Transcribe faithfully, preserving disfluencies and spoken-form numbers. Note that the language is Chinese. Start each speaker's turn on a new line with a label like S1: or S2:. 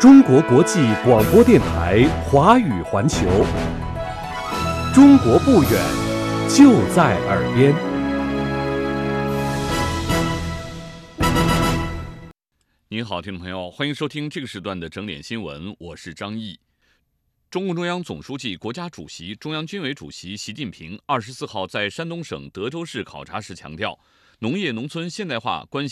S1: 中国国际广播电台华语环球，中国不远，就在耳边。
S2: 您好，听众朋友，欢迎收听这个时段的整点新闻，我是张毅。中共中央总书记、国家主席、中央军委主席习近平二十四号在山东省德州市考察时强调，农业农村现代化关系